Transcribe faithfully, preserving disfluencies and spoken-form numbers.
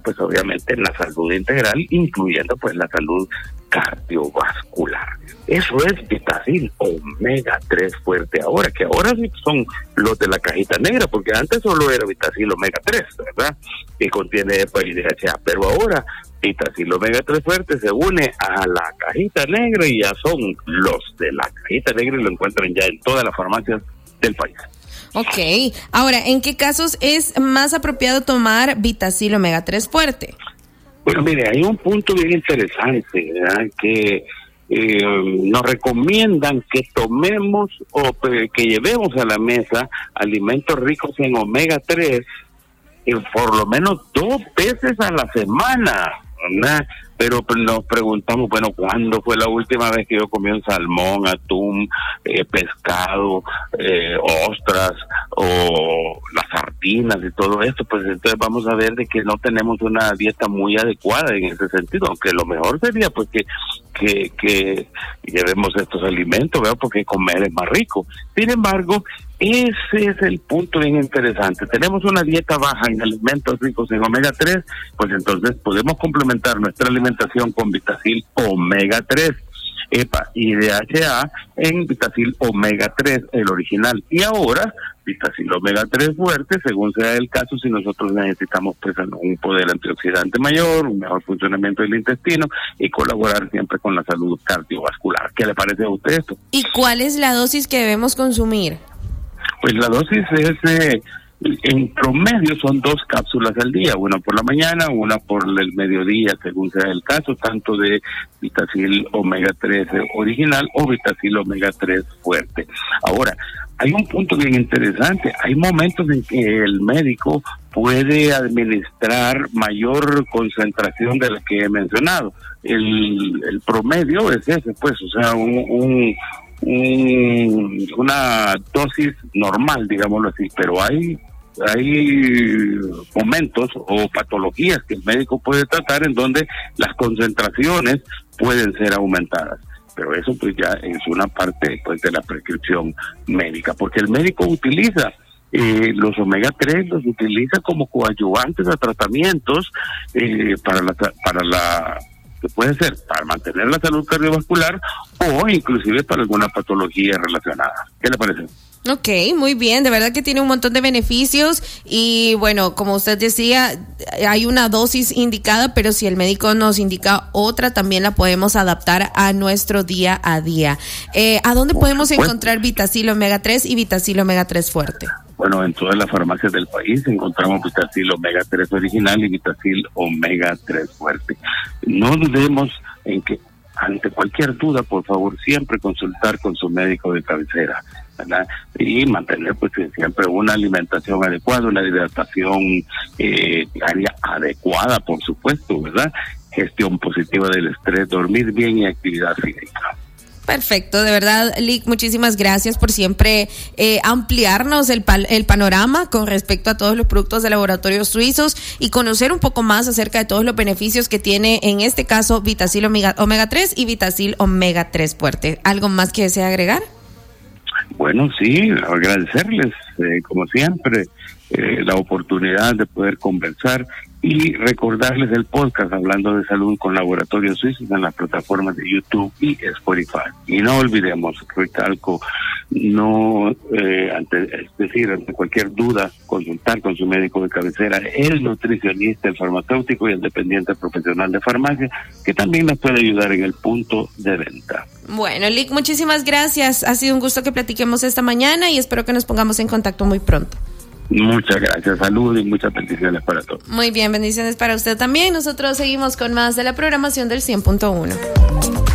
pues obviamente en la salud integral, incluyendo pues la salud cardiovascular. Eso es Vitacil Omega tres fuerte ahora, que ahora sí son los de la cajita negra, porque antes solo era Vitacil Omega tres, ¿verdad? Que contiene E P A y D H A, pero ahora Vitacil Omega tres fuerte se une a la cajita negra y ya son los de la cajita negra y lo encuentran ya en todas las farmacias del país. Ok, ahora, ¿en qué casos es más apropiado tomar Vitacil Omega tres fuerte? Bueno, mire, hay un punto bien interesante, ¿verdad? Que eh, nos recomiendan que tomemos o que llevemos a la mesa alimentos ricos en omega tres eh, por lo menos dos veces a la semana, ¿verdad? Pero pues, nos preguntamos, bueno, ¿cuándo fue la última vez que yo comí un salmón, atún, eh, pescado, eh, ostras o las sardinas y todo esto? Pues entonces vamos a ver de que no tenemos una dieta muy adecuada en ese sentido, aunque lo mejor sería pues que que, que llevemos estos alimentos, ¿verdad? Porque comer es más rico. Sin embargo, ese es el punto bien interesante. Tenemos una dieta baja en alimentos ricos en omega tres, pues entonces podemos complementar nuestra alimentación con Vitacil Omega tres, E P A y D H A en Vitacil Omega tres, el original. Y ahora, Vitacil Omega tres fuerte, según sea el caso, si nosotros necesitamos pues un poder antioxidante mayor, un mejor funcionamiento del intestino y colaborar siempre con la salud cardiovascular. ¿Qué le parece a usted esto? ¿Y cuál es la dosis que debemos consumir? Pues la dosis es, eh, en promedio son dos cápsulas al día, una por la mañana, una por el mediodía, según sea el caso, tanto de Vitacil Omega tres original o Vitacil Omega tres fuerte. Ahora, hay un punto bien interesante, hay momentos en que el médico puede administrar mayor concentración de la que he mencionado. El, el promedio es ese, pues, o sea, un... un Un, una dosis normal, digámoslo así, pero hay hay momentos o patologías que el médico puede tratar en donde las concentraciones pueden ser aumentadas, pero eso pues ya es una parte pues de la prescripción médica, porque el médico utiliza eh, los omega tres, los utiliza como coadyuvantes a tratamientos eh, para la para la que puede ser para mantener la salud cardiovascular o inclusive para alguna patología relacionada. ¿Qué le parece? Ok, muy bien, de verdad que tiene un montón de beneficios y bueno, como usted decía, hay una dosis indicada, pero si el médico nos indica otra, también la podemos adaptar a nuestro día a día. Eh, ¿A dónde podemos encontrar Vitacil Omega tres y Vitacil Omega tres fuerte? Bueno, en todas las farmacias del país encontramos Vitacil Omega tres original y Vitacil Omega tres fuerte. No dudemos en que ante cualquier duda, por favor, siempre consultar con su médico de cabecera, ¿verdad? Y mantener pues siempre una alimentación adecuada, una hidratación eh, diaria adecuada, por supuesto, ¿verdad? Gestión positiva del estrés, dormir bien y actividad física. Perfecto, de verdad, Lic, muchísimas gracias por siempre eh, ampliarnos el, pal- el panorama con respecto a todos los productos de laboratorios suizos y conocer un poco más acerca de todos los beneficios que tiene, en este caso, Vitacil Omega, Omega tres y Vitacil Omega tres fuerte. ¿Algo más que desea agregar? Bueno, sí, agradecerles, eh, como siempre, eh, la oportunidad de poder conversar y recordarles el podcast Hablando de Salud con Laboratorios Suizos en las plataformas de YouTube y Spotify. Y no olvidemos, recalco, no, eh, ante, es decir, ante cualquier duda, consultar con su médico de cabecera, el nutricionista, el farmacéutico y el dependiente profesional de farmacia, que también nos puede ayudar en el punto de venta. Bueno, Lic, muchísimas gracias. Ha sido un gusto que platiquemos esta mañana y espero que nos pongamos en contacto muy pronto. Muchas gracias, salud y muchas bendiciones para todos. Muy bien, bendiciones para usted también. Nosotros seguimos con más de la programación del cien punto uno.